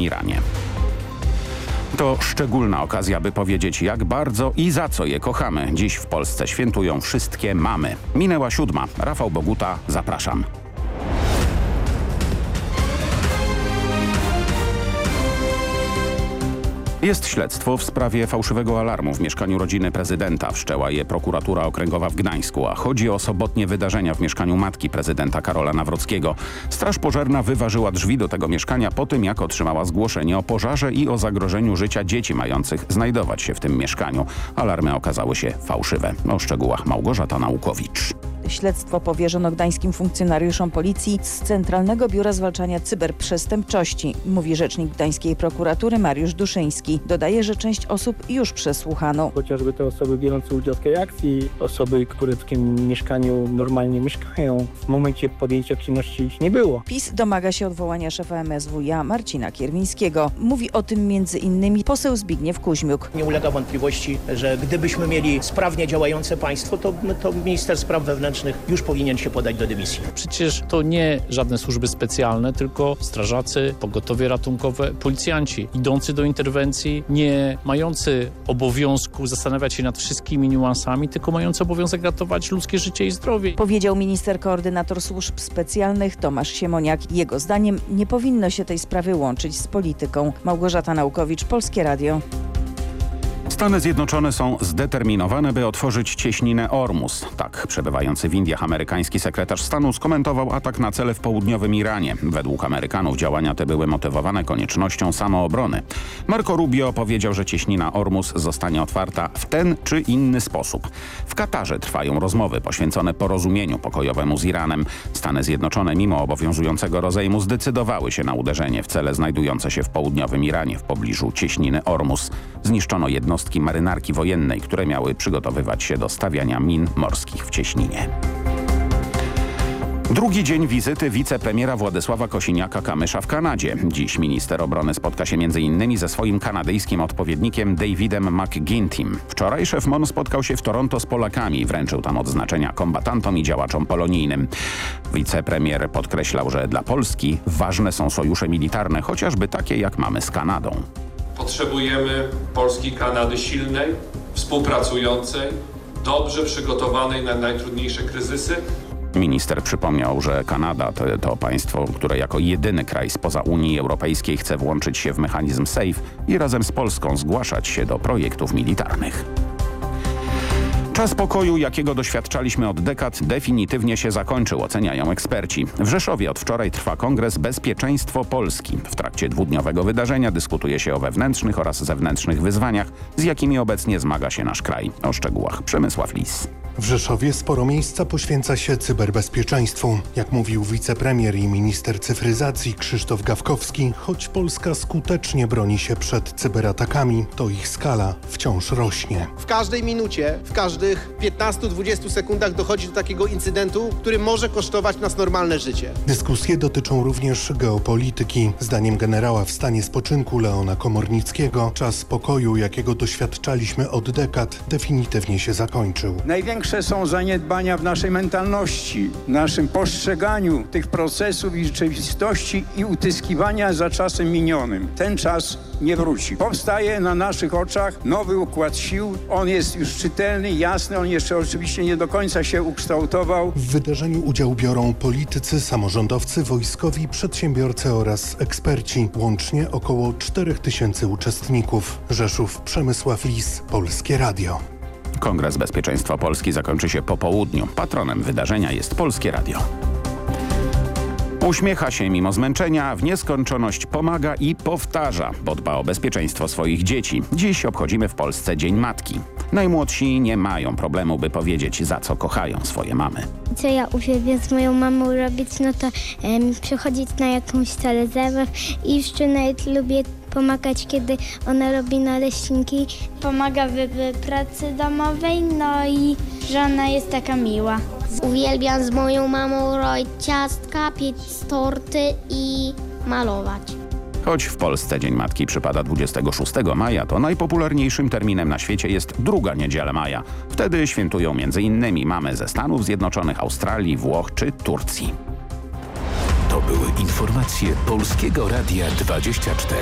Iranie. To szczególna okazja, by powiedzieć, jak bardzo i za co je kochamy. Dziś w Polsce świętują wszystkie mamy. Minęła 7. Rafał Boguta, zapraszam. Jest śledztwo w sprawie fałszywego alarmu w mieszkaniu rodziny prezydenta. Wszczęła je prokuratura okręgowa w Gdańsku, a chodzi o sobotnie wydarzenia w mieszkaniu matki prezydenta Karola Nawrockiego. Straż pożarna wyważyła drzwi do tego mieszkania po tym, jak otrzymała zgłoszenie o pożarze i o zagrożeniu życia dzieci mających znajdować się w tym mieszkaniu. Alarmy okazały się fałszywe. O szczegółach Małgorzata Naukowicz. Śledztwo powierzono gdańskim funkcjonariuszom policji z Centralnego Biura Zwalczania Cyberprzestępczości, mówi rzecznik gdańskiej prokuratury Mariusz Duszyński. Dodaje, że część osób już przesłuchano. Chociażby te osoby biorące udział w tej akcji, osoby, które w tym mieszkaniu normalnie mieszkają, w momencie podjęcia czynności ich nie było. PiS domaga się odwołania szefa MSWiA Marcina Kierwińskiego. Mówi o tym m.in. poseł Zbigniew Kuźmiuk. Nie ulega wątpliwości, że gdybyśmy mieli sprawnie działające państwo, to minister spraw wewnętrznych już powinien się podać do dymisji. Przecież to nie żadne służby specjalne, tylko strażacy, pogotowie ratunkowe, policjanci idący do interwencji, nie mający obowiązku zastanawiać się nad wszystkimi niuansami, tylko mający obowiązek ratować ludzkie życie i zdrowie. Powiedział minister koordynator służb specjalnych Tomasz Siemoniak. Jego zdaniem nie powinno się tej sprawy łączyć z polityką. Małgorzata Naukowicz, Polskie Radio. Stany Zjednoczone są zdeterminowane, by otworzyć cieśninę Ormus. Tak przebywający w Indiach amerykański sekretarz stanu skomentował atak na cele w południowym Iranie. Według Amerykanów działania te były motywowane koniecznością samoobrony. Marco Rubio powiedział, że cieśnina Ormus zostanie otwarta w ten czy inny sposób. W Katarze trwają rozmowy poświęcone porozumieniu pokojowemu z Iranem. Stany Zjednoczone mimo obowiązującego rozejmu zdecydowały się na uderzenie w cele znajdujące się w południowym Iranie w pobliżu cieśniny Ormus. Zniszczono jednostki marynarki wojennej, które miały przygotowywać się do stawiania min morskich w cieśninie. Drugi dzień wizyty wicepremiera Władysława Kosiniaka-Kamysza w Kanadzie. Dziś minister obrony spotka się m.in. ze swoim kanadyjskim odpowiednikiem Davidem McGuintym. Wczoraj szef MON spotkał się w Toronto z Polakami i wręczył tam odznaczenia kombatantom i działaczom polonijnym. Wicepremier podkreślał, że dla Polski ważne są sojusze militarne, chociażby takie jak mamy z Kanadą. Potrzebujemy Polski i Kanady silnej, współpracującej, dobrze przygotowanej na najtrudniejsze kryzysy. Minister przypomniał, że Kanada to państwo, które jako jedyny kraj spoza Unii Europejskiej chce włączyć się w mechanizm SAFE i razem z Polską zgłaszać się do projektów militarnych. Czas pokoju, jakiego doświadczaliśmy od dekad, definitywnie się zakończył, oceniają eksperci. W Rzeszowie od wczoraj trwa kongres Bezpieczeństwo Polski. W trakcie dwudniowego wydarzenia dyskutuje się o wewnętrznych oraz zewnętrznych wyzwaniach, z jakimi obecnie zmaga się nasz kraj. O szczegółach Przemysław Lis. W Rzeszowie sporo miejsca poświęca się cyberbezpieczeństwu. Jak mówił wicepremier i minister cyfryzacji Krzysztof Gawkowski, choć Polska skutecznie broni się przed cyberatakami, to ich skala wciąż rośnie. W każdej minucie, w każdych 15-20 sekundach dochodzi do takiego incydentu, który może kosztować nas normalne życie. Dyskusje dotyczą również geopolityki. Zdaniem generała w stanie spoczynku Leona Komornickiego, czas pokoju, jakiego doświadczaliśmy od dekad, definitywnie się zakończył. Największe są zaniedbania w naszej mentalności, w naszym postrzeganiu tych procesów i rzeczywistości i utyskiwania za czasem minionym. Ten czas nie wróci. Powstaje na naszych oczach nowy układ sił. On jest już czytelny, jasny, on jeszcze oczywiście nie do końca się ukształtował. W wydarzeniu udział biorą politycy, samorządowcy, wojskowi, przedsiębiorcy oraz eksperci. Łącznie około 4000 uczestników. Rzeszów, Przemysław Lis, Polskie Radio. Kongres Bezpieczeństwa Polski zakończy się po południu. Patronem wydarzenia jest Polskie Radio. Uśmiecha się mimo zmęczenia, w nieskończoność pomaga i powtarza, bo dba o bezpieczeństwo swoich dzieci. Dziś obchodzimy w Polsce Dzień Matki. Najmłodsi nie mają problemu, by powiedzieć, za co kochają swoje mamy. Co ja uwielbiam z moją mamą robić, no to przychodzić na jakąś salę zabaw i jeszcze nawet lubię pomagać, kiedy ona robi naleśniki. Pomaga w pracy domowej, no i że ona jest taka miła. Uwielbiam z moją mamą robić ciastka, piec torty i malować. Choć w Polsce Dzień Matki przypada 26 maja, to najpopularniejszym terminem na świecie jest druga niedziela maja. Wtedy świętują m.in. mamy ze Stanów Zjednoczonych, Australii, Włoch czy Turcji. To były informacje Polskiego Radia 24.